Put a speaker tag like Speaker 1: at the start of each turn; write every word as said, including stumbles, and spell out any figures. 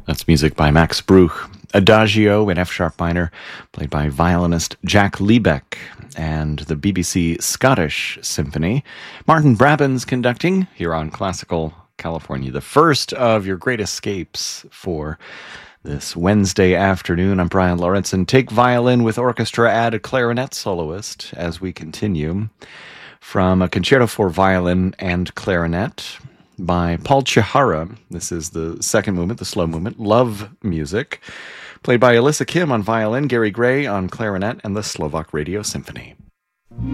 Speaker 1: That's music by Max Bruch. Adagio in F-sharp minor, played by violinist Jack Liebeck, and the B B C Scottish Symphony. Martin Brabant's conducting here on Classical California, the first of your great escapes for this Wednesday afternoon. I'm Brian Lawrenson. Take violin with orchestra, add a clarinet soloist as we continue from a concerto for violin and clarinet by Paul Chihara. This is the second movement, the slow movement, Love Music, played by Alyssa Kim on violin, Gary Gray on clarinet, and the Slovak Radio Symphony.